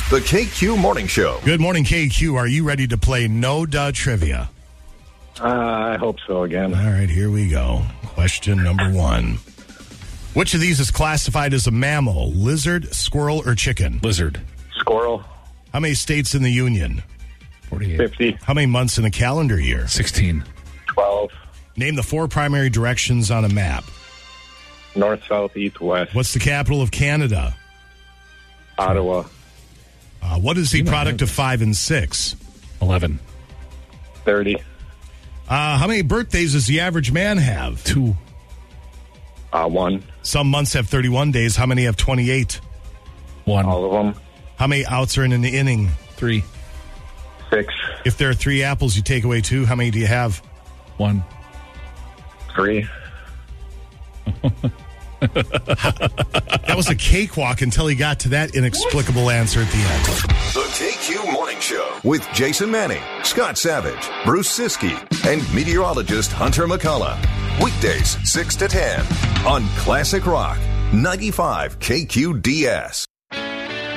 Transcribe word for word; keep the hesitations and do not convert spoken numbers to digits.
The K Q Morning Show. Good morning, K Q. Are you ready to play No Duh Trivia? Uh, I hope so again. All right, here we go. Question number one. Which of these is classified as a mammal? Lizard, squirrel, or chicken? Lizard. Squirrel. How many states in the Union? forty-eight. fifty. How many months in a calendar year? sixteen. twelve. Name the four primary directions on a map. North, south, east, west. What's the capital of Canada? Ottawa. Uh, what is the product of five and six? eleven. thirty. Uh, how many birthdays does the average man have? two. Uh, one. Some months have thirty-one days. How many have twenty-eight? one. All of them. How many outs are in an inning? three. Six. If there are three apples, you take away two. How many do you have? one. Three. That was a cakewalk until he got to that inexplicable answer at the end. The K Q Morning Show with Jason Manning, Scott Savage, Bruce Siskey, and meteorologist Hunter McCullough. Weekdays six to ten on Classic Rock ninety-five K Q D S.